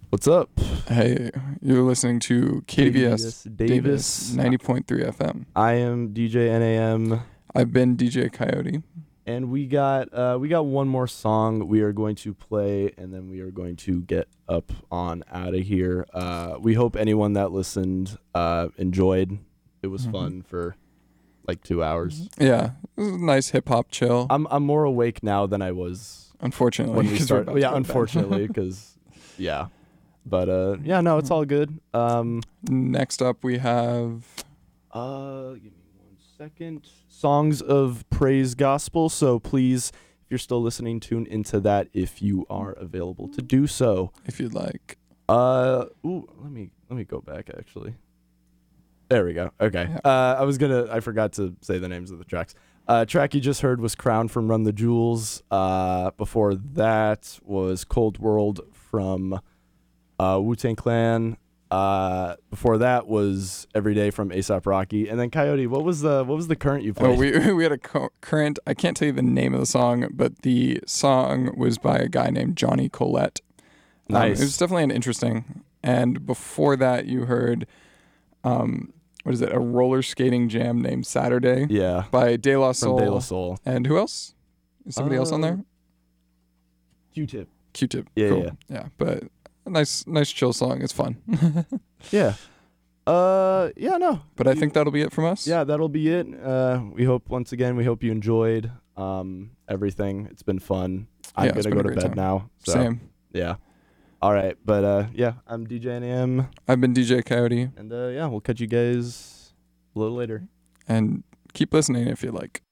What's up? Hey, you're listening to KVS Davis Davis. 90.3 FM. I am DJ NAM, I've been DJ Coyote. and we got one more song we are going to play, and then we are going to get up on out of here. We hope anyone that listened enjoyed. It was fun for like 2 hours. Yeah, this is a nice hip hop chill. I'm more awake now than I was Unfortunately, when we 'cause we're started. about to Yeah, go to bed. unfortunately, because yeah. But yeah, no, it's all good. Next up, we have Give me 1 second. Songs of Praise Gospel. So please, if you're still listening, tune into that if you are available to do so. if you'd like. Let me go back actually. There we go. Okay. Yeah. I forgot to say the names of the tracks. Track you just heard was Crown from Run the Jewels. Before that was Cold World from Wu-Tang Clan. Before that was Every Day from A$AP Rocky, and then Coyote. What was the current you Oh, played? we had a current. I can't tell you the name of the song, but the song was by a guy named Johnny Colette. Nice. It was definitely an interesting. And before that, you heard, what is it? A roller skating jam named Saturday Yeah, by De La from Soul. De La Soul. And who else? Is somebody else on there? Q-Tip. Q-Tip. Yeah, Cool. Yeah, but a nice chill song. It's fun. Yeah. Yeah, no. But I think that'll be it from us. Yeah, that'll be it. We hope you enjoyed everything. It's been fun. I'm Yeah, it's gonna been go a to great bed time. now. So, Same. Yeah. All right, but yeah, I'm DJ NAM, I've been DJ Coyote, and yeah, we'll catch you guys a little later. and keep listening if you like.